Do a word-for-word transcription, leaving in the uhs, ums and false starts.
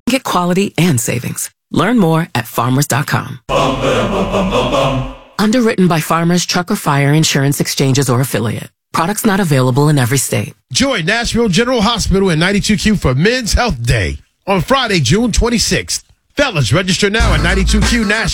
Get quality and savings. Learn more at farmers dot com. Underwritten by Farmers Truck or Fire Insurance Exchanges or Affiliate. Products not available in every state. Join Nashville General Hospital and ninety-two Q for Men's Health Day on Friday, June twenty-sixth. Fellas, register now at ninety-two Q Nashville.